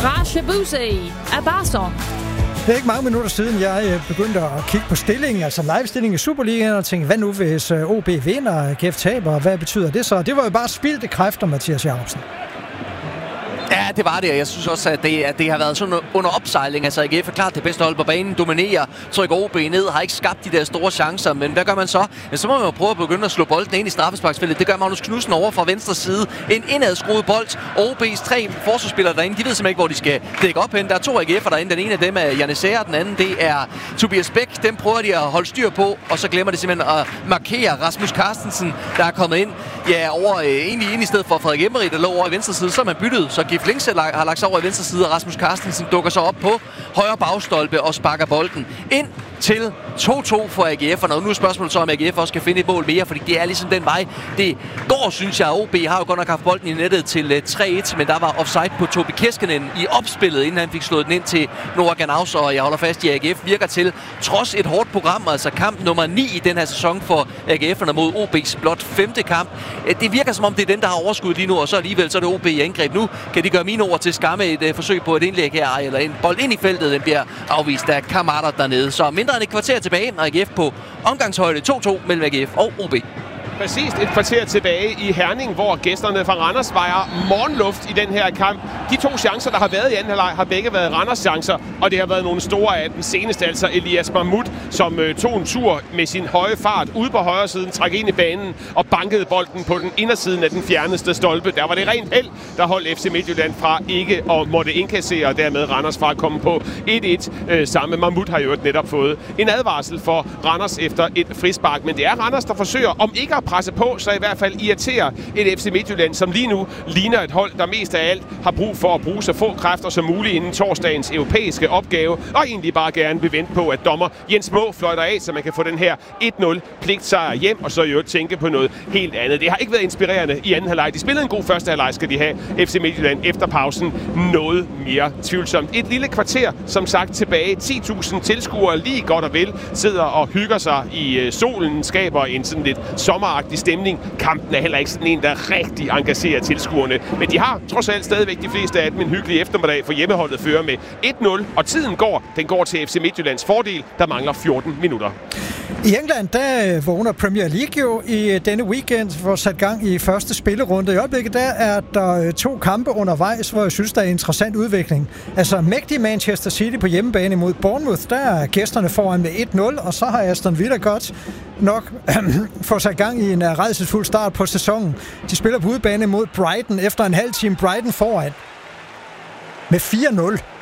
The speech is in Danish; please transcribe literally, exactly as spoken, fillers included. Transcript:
Rashabuzi Abason. Det er ikke mange minutter siden, jeg begyndte at kigge på stillingen, altså live-stillingen i Superligaen, og tænkte, hvad nu hvis O B vinder, G F taber, hvad betyder det så? Det var jo bare spildte kræfter, Mathias Jacobsen. Ja, det var det, jeg synes også, at det, at det har været sådan under opsejling. Altså, A G F er klart det bedste hold på banen, dominerer, trykker O B ned, har ikke skabt de der store chancer, men hvad gør man så? Ja, så må man jo prøve at begynde at slå bolden ind i straffesparksfeltet. Det gør Magnus Knudsen over fra venstre side. En indadskruet bold. O B's tre forsvarsspillere derinde, de ved simpelthen ikke, hvor de skal dække op hen. Der er to A G F'er derinde. Den ene af dem er Janissere, den anden det er Tobias Bæk. Dem prøver de at holde styr på, og så glemmer de simpelthen at markere Rasmus Carstensen, der er kommet ind. Ja, over øh, egentlig ind i stedet for Frederik Emery, der lå over i venstre side, så er man byttet, så Gif Links har lagt sig over i venstre side, og Rasmus Carstensen dukker så op på højre bagstolpe og sparker bolden ind til to to for A G F'erne. Og nu er spørgsmålet så, om A G F også kan finde et mål mere, fordi det er ligesom den vej. Det går, synes jeg. O B har jo godt nok haft bolden i nettet til tre et, men der var offside på Tobi Keskinen i opspillet, inden han fik slået den ind til Noah Ganaus, og jeg holder fast i, at A G F virker til, trods et hårdt program, altså kamp nummer ni i den her sæson for A G F'erne mod O B's blot femte kamp. Det virker som om, det er den, der har overskud lige nu, og så alligevel så er det O B i angreb. Nu kan de gøre mine ord til skamme et uh, forsøg på et indlæg her, eller en bold ind i feltet, den bliver afvist af Kammata dernede. Så mindre end et kvarter tilbage, og A G F på omgangshøjde to to mellem A G F og O B. Præcis et kvarter tilbage i Herning, hvor gæsterne fra Randers vejer morgenluft i den her kamp. De to chancer, der har været i anden halvleg, har begge været Randers chancer, og det har været nogle store af den seneste, altså Elias Mahmoud, som øh, tog en tur med sin høje fart ude på højre siden, trak ind i banen og bankede bolden på den indersiden af den fjerneste stolpe. Der var det rent held, der holdt F C Midtjylland fra ikke at måtte indkassere, og dermed Randers fra at komme på et et. Øh, samme Mahmoud har jo netop fået en advarsel for Randers efter et frispark, men det er Randers, der forsøger, om ikke at presse på, så i hvert fald irriterer et F C Midtjylland, som lige nu ligner et hold, der mest af alt har brug for at bruge så få kræfter som muligt inden torsdagens europæiske opgave, og egentlig bare gerne vil vente på, at dommer Jens Må fløjter af, så man kan få den her et nul pligtsejr hjem, og så i øvrigt tænke på noget helt andet. Det har ikke været inspirerende i anden halvleg. De spillede en god første halvleg, skal de have. F C Midtjylland efter pausen noget mere tvivlsomt. Et lille kvarter, som sagt, tilbage. ti tusind tilskuere lige godt og vel sidder og hygger sig i solen, skaber en sådan lidt sommeragtig stemning. Kampen er heller ikke sådan en, der rigtig engagerer tilskuerne. Men de har trods alt stadigvæk de fleste af dem en hyggelig eftermiddag, for hjemmeholdet fører med et nul, og tiden går. Den går til F C Midtjyllands fordel. Der mangler fjorten minutter. I England, der vågner Premier League jo i denne weekend for at sætte gang i første spillerunde. I øjeblikket, der er der to kampe undervejs, hvor jeg synes, der er en interessant udvikling. Altså, mægtig Manchester City på hjemmebane mod Bournemouth, der er gæsterne foran med et nul, og så har Aston Villa godt nok fået sat gang i en rædselsfuld start på sæsonen. De spiller på udebane mod Brighton efter en halv time. Brighton foran med fire nul.